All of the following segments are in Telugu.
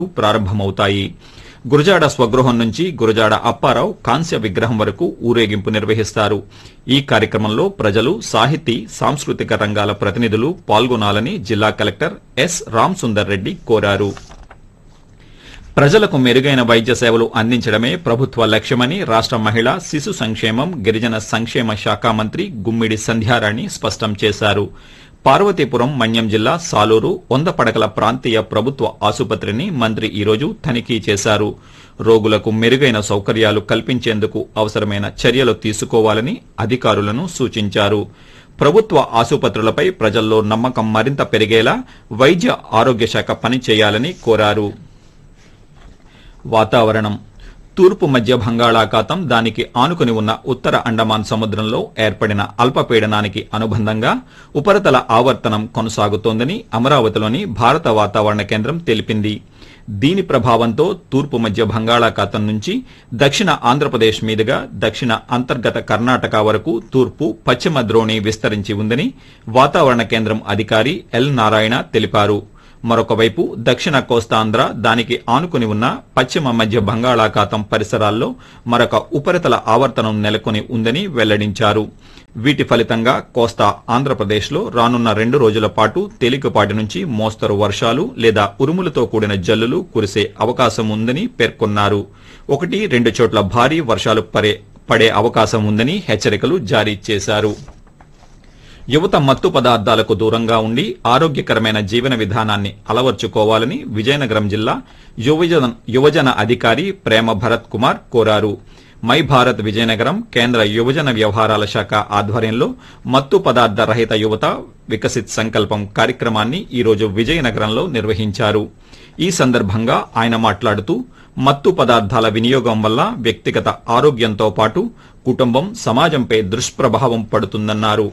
ప్రారంభమవుతాయి. గురజాడ స్వగృహం నుంచి గురజాడ అప్పారావు కాంస్య విగ్రహం వరకు ఊరేగింపు నిర్వహిస్తారు. ఈ కార్యక్రమంలో ప్రజలు, సాహితీ, సాంస్కృతిక రంగాల ప్రతినిధులు పాల్గొనాలని జిల్లా కలెక్టర్ ఎస్ రామసుందర్ రెడ్డి కోరారు. ప్రజలకు మెరుగైన వైద్య సేవలు అందించడమే ప్రభుత్వ లక్ష్యమని రాష్ట మహిళా, శిశు సంక్షేమం, గిరిజన సంక్షేమ శాఖ మంత్రి గుమ్మిడి సంధ్యారాణి స్పష్టం చేశారు. పార్వతీపురం మన్యం జిల్లా సాలూరు 100 పడకల ప్రాంతీయ ప్రభుత్వ ఆసుపత్రిని మంత్రి ఈరోజు తనిఖీ చేశారు. రోగులకు మెరుగైన సౌకర్యాలు కల్పించేందుకు అవసరమైన చర్యలు తీసుకోవాలని అధికారులను సూచించారు. ప్రభుత్వ ఆసుపత్రులపై ప్రజల్లో నమ్మకం మరింత పెరిగేలా వైద్య ఆరోగ్య శాఖ పనిచేయాలని కోరారు. వాతావరణం. తూర్పు మధ్య బంగాళాఖాతం, దానికి ఆనుకుని ఉన్న ఉత్తర అండమాన్ సముద్రంలో ఏర్పడిన అల్పపీడనానికి అనుబంధంగా ఉపరితల ఆవర్తనం కొనసాగుతోందని అమరావతిలోని భారత వాతావరణ కేంద్రం తెలిపింది. దీని ప్రభావంతో తూర్పు మధ్య బంగాళాఖాతం నుంచి దక్షిణ ఆంధ్రప్రదేశ్ మీదుగా దక్షిణ అంతర్గత కర్ణాటక వరకు తూర్పు, పశ్చిమ ద్రోణి విస్తరించి ఉందని వాతావరణ కేంద్రం అధికారి ఎల్ నారాయణ తెలిపారు. మరొక వైపు దక్షిణ కోస్తాంధ్ర, దానికి ఆనుకుని ఉన్న పశ్చిమ మధ్య బంగాళాఖాతం పరిసరాల్లో మరొక ఉపరితల ఆవర్తనం నెలకొని ఉందని వెల్లడించారు. వీటి ఫలితంగా కోస్తా ఆంధ్రప్రదేశ్లో రానున్న 2 రోజుల పాటు తేలికపాటి నుంచి మోస్తరు వర్షాలు లేదా ఉరుములతో కూడిన జల్లులు కురిసే అవకాశం ఉందని పేర్కొన్నారు. 1-2 చోట్ల భారీ వర్షాలు పడే అవకాశం ఉందని హెచ్చరికలు జారీ చేశారు. యువత మత్తు పదార్థాలకు దూరంగా ఉండి ఆరోగ్యకరమైన జీవన విధానాన్ని అలవర్చుకోవాలని విజయనగరం జిల్లా యువజన అధికారి ప్రేమ భరత్ కుమార్ కోరారు. మై భారత్ విజయనగరం కేంద్ర యువజన వ్యవహారాల శాఖ ఆధ్వర్యంలో మత్తు పదార్థ రహిత యువత వికసిత్ సంకల్పం కార్యక్రమాన్ని ఈరోజు విజయనగరంలో నిర్వహించారు. ఈ సందర్భంగా ఆయన మాట్లాడుతూ మత్తు పదార్థాల వినియోగం వల్ల వ్యక్తిగత ఆరోగ్యంతో పాటు కుటుంబం, సమాజంపై దుష్ప్రభావం పడుతుందన్నారు.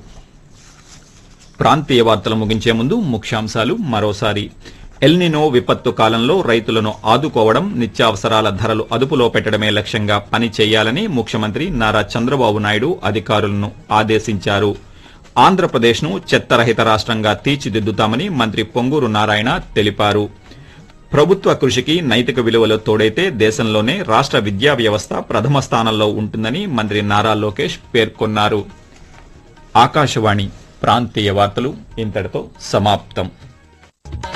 ప్రాంతీయ వార్తలు ముగించే ముందు ముఖ్యాంశాలు మరోసారి. ఎల్నినో విపత్తు కాలంలో రైతులను ఆదుకోవడం, నిత్యావసరాల ధరలు అదుపులో పెట్టడమే లక్ష్యంగా పనిచేయాలని ముఖ్యమంత్రి నారా చంద్రబాబు నాయుడు అధికారులను ఆదేశించారు. ఆంధ్రప్రదేశ్ను చెత్తరహిత రాష్ట్రంగా తీర్చిదిద్దుతామని మంత్రి పొంగూరు నారాయణ తెలిపారు. ప్రభుత్వ కృషికి నైతిక విలువలు తోడైతే దేశంలోనే రాష్ట విద్యా వ్యవస్థ ప్రథమ స్థానంలో ఉంటుందని మంత్రి నారా లోకేష్ పేర్కొన్నారు. ఆకాశవాణి ప్రాంతీయ వార్తలు ఇంతటితో సమాప్తం.